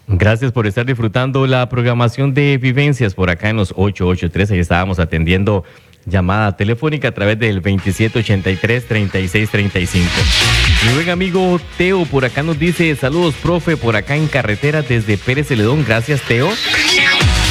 Gracias por estar disfrutando la programación de Vivencias por acá en los 883. Ahí estábamos atendiendo llamada telefónica a través del 2783-3635. Mi buen amigo Teo por acá nos dice: saludos, profe, por acá en carretera desde Pérez Celedón. Gracias, Teo.